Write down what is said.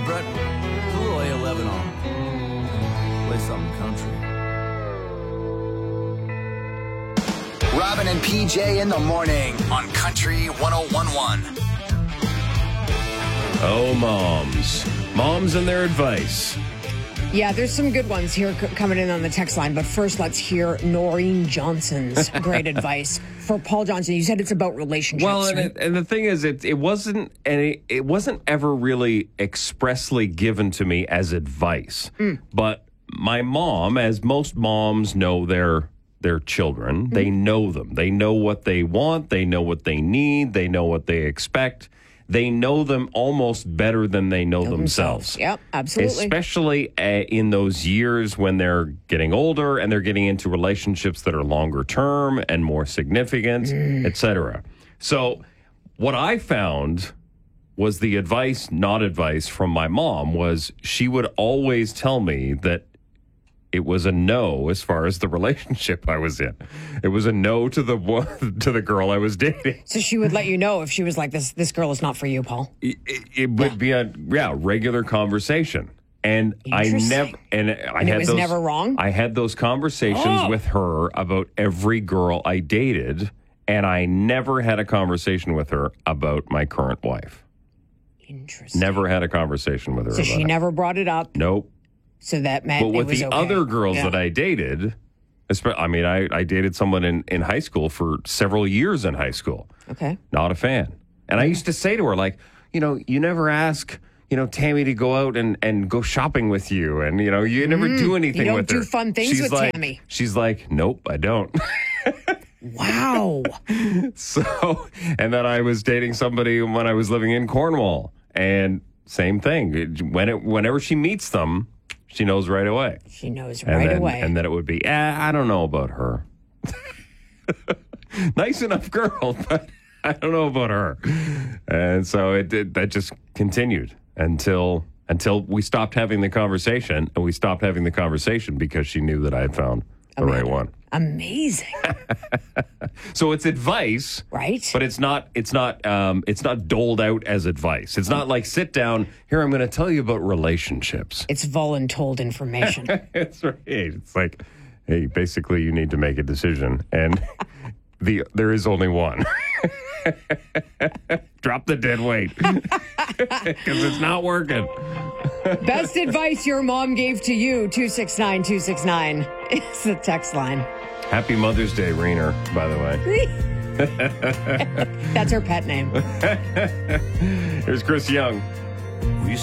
Brett, put a little A11 on. Play something country. Robin and PJ in the morning on Country 101.1. Oh, moms. Moms and their advice. Yeah, there's some good ones here coming in on the text line. But first, let's hear Noreen Johnson's great advice for Paul Johnson. You said it's about relationships. Well, right? and the thing is, it wasn't ever really expressly given to me as advice. But my mom, as most moms know their children, they know them. They know what they want. They know what they need. They know what they expect. They know them almost better than they know themselves. Yep, absolutely. Especially in those years when they're getting older and they're getting into relationships that are longer term and more significant, etc. So what I found was the advice, not advice, from my mom was she would always tell me that it was a no as far as the relationship I was in. It was a no to the girl I was dating. So she would let you know if she was like, this girl is not for you, Paul. It would be a regular conversation. And I was never wrong? I had those conversations with her about every girl I dated, and I never had a conversation with her about my current wife. Interesting. Never had a conversation with her so about she it. never brought it up? Nope. So that meant But with it was the okay. other girls that I dated, I dated someone in high school for several years in high school. Okay. Not a fan. And I used to say to her, like, you never ask, Tammy to go out and go shopping with you. And, you never do anything with her. You don't do fun things with Tammy. She's like, nope, I don't. Wow. So, and then I was dating somebody when I was living in Cornwall. And same thing. Whenever she meets them, she knows right away. She knows right away. And then it would be, I don't know about her. Nice enough girl, but I don't know about her. And so that just continued until we stopped having the conversation. And we stopped having the conversation because she knew that I had found the right one. Amazing. So it's advice, right? But it's not doled out as advice. It's not like, sit down here, I'm going to tell you about relationships. It's voluntold information. That's right. It's like, hey, basically you need to make a decision, and there is only one. Drop the dead weight because it's not working. Best advice your mom gave to you, 269-269 is the text line. Happy Mother's Day, Reener, by the way. That's her pet name. Here's Chris Young. We